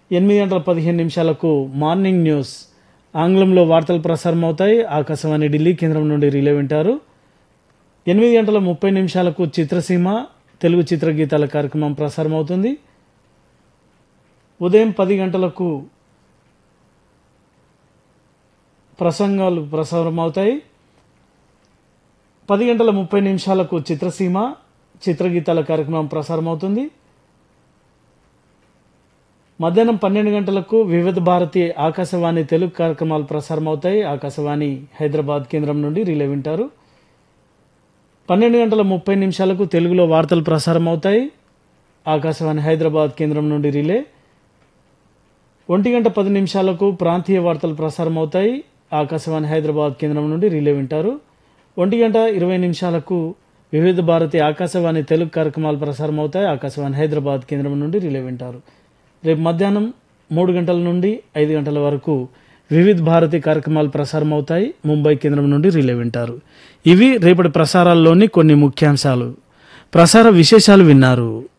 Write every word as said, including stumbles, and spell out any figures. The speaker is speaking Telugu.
ఎనిమిది గంటల పదిహేను నిమిషాలకు మార్నింగ్ న్యూస్ ఆంగ్లంలో వార్తలు ప్రసారం అవుతాయి. ఆకాశవాణి ఢిల్లీ కేంద్రం నుండి రిలే వింటారు. ఎనిమిది గంటల ముప్పై నిమిషాలకు చిత్రసీమ తెలుగు చిత్రగీతాల కార్యక్రమం ప్రసారం అవుతుంది. ఉదయం పది గంటలకు ప్రసంగాలు ప్రసారం అవుతాయి. పది గంటల ముప్పై నిమిషాలకు చిత్రసీమ చిత్రగీతాల కార్యక్రమం ప్రసారం అవుతుంది. మధ్యాహ్నం పన్నెండు గంటలకు వివిధ భారతి ఆకాశవాణి తెలుగు కార్యక్రమాలు ప్రసారం అవుతాయి. ఆకాశవాణి హైదరాబాద్ కేంద్రం నుండి రిలే వింటారు. పన్నెండు గంటల ముప్పై నిమిషాలకు తెలుగులో వార్తలు ప్రసారం అవుతాయి. ఆకాశవాణి హైదరాబాద్ కేంద్రం నుండి రిలే. ఒంటి గంట పది నిమిషాలకు ప్రాంతీయ వార్తలు ప్రసారం అవుతాయి. ఆకాశవాణి హైదరాబాద్ కేంద్రం నుండి రిలే వింటారు. ఒంటి గంట ఇరవై నిమిషాలకు వివిధ భారతి ఆకాశవాణి తెలుగు కార్యక్రమాలు ప్రసారం అవుతాయి. ఆకాశవాణి హైదరాబాద్ కేంద్రం నుండి రిలే వింటారు. రేపు మధ్యాహ్నం మూడు గంటల నుండి ఐదు గంటల వరకు వివిధ భారతి కార్యక్రమాలు ప్రసారం అవుతాయి. ముంబై కేంద్రం నుండి రిలే వింటారు. ఇవి రేపటి ప్రసారాల్లోని కొన్ని ముఖ్యాంశాలు. ప్రసార విశేషాలు విన్నారు.